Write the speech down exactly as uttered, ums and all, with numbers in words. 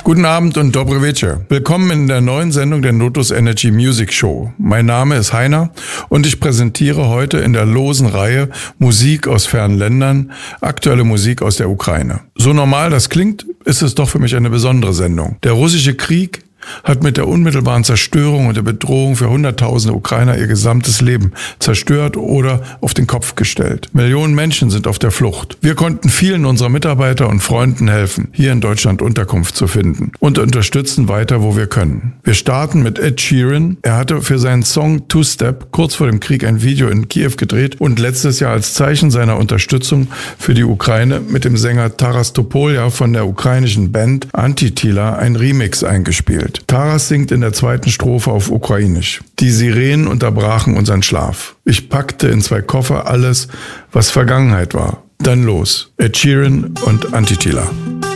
Guten Abend und dobre večer. Willkommen in der neuen Sendung der Notus Energy Music Show. Mein Name ist Heiner und ich präsentiere heute in der losen Reihe Musik aus fernen Ländern, aktuelle Musik aus der Ukraine. So normal das klingt, ist es doch für mich eine besondere Sendung. Der russische Krieg hat mit der unmittelbaren Zerstörung und der Bedrohung für Hunderttausende Ukrainer ihr gesamtes Leben zerstört oder auf den Kopf gestellt. Millionen Menschen sind auf der Flucht. Wir konnten vielen unserer Mitarbeiter und Freunden helfen, hier in Deutschland Unterkunft zu finden und unterstützen weiter, wo wir können. Wir starten mit Ed Sheeran. Er hatte für seinen Song Two Step kurz vor dem Krieg ein Video in Kiew gedreht und letztes Jahr als Zeichen seiner Unterstützung für die Ukraine mit dem Sänger Taras Topolja von der ukrainischen Band Antitila ein Remix eingespielt. Taras singt in der zweiten Strophe auf Ukrainisch. Die Sirenen unterbrachen unseren Schlaf. Ich packte in zwei Koffer alles, was Vergangenheit war. Dann los. Ed Sheeran und Antitila.